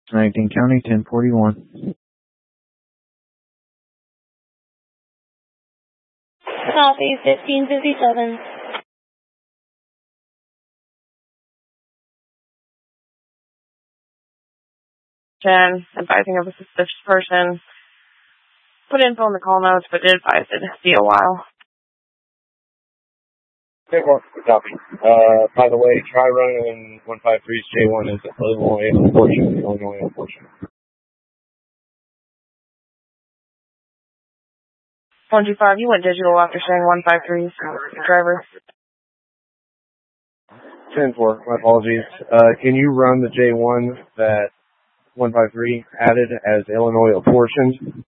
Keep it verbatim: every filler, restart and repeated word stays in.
Connecting County ten forty-one. Copy, fifteen fifty-seven. ten, advising of a suspicious person. Put info in the call notes, but did advise it be a while. ten four, copy. Uh, by the way, try running one five three's J one is Illinois, unfortunately, Illinois, unfortunately. one two five, you went digital after saying one five three's driver. ten four, my apologies. Uh, can you run the J one that one five three added as Illinois apportioned?